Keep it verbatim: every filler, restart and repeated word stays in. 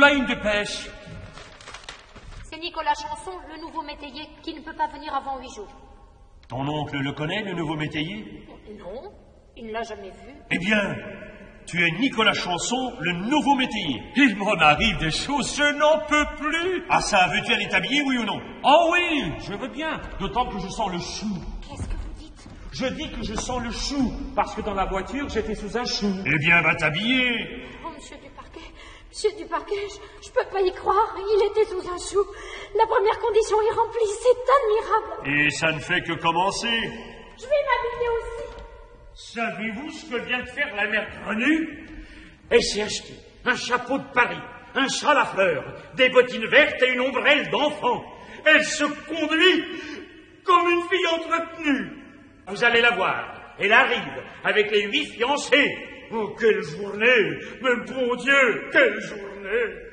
Voilà une dépêche. C'est Nicolas Chanson, le nouveau métayer, qui ne peut pas venir avant huit jours. Ton oncle le connaît, le nouveau métayer? Non, il ne l'a jamais vu. Eh bien, tu es Nicolas Chanson, le nouveau métayer. Il m'en arrive des choses, je n'en peux plus. Ah ça, veux-tu aller t'habiller, oui ou non? Oh oui, je veux bien, d'autant que je sens le chou. Qu'est-ce que vous dites? Je dis que je sens le chou, parce que dans la voiture, j'étais sous un chou. Eh bien, va t'habiller. Oh, monsieur Duparquet, monsieur Duparquet, je, je peux pas y croire. Il était sous un chou. La première condition est remplie, c'est admirable. Et ça ne fait que commencer. Je vais m'habiller aussi. Savez-vous ce que vient de faire la mère Grenue? Elle s'est acheté un chapeau de Paris, un châle à fleurs, des bottines vertes et une ombrelle d'enfant. Elle se conduit comme une fille entretenue. Vous allez la voir. Elle arrive avec les huit fiancés. Oh, quelle journée! Mais bon Dieu, quelle journée!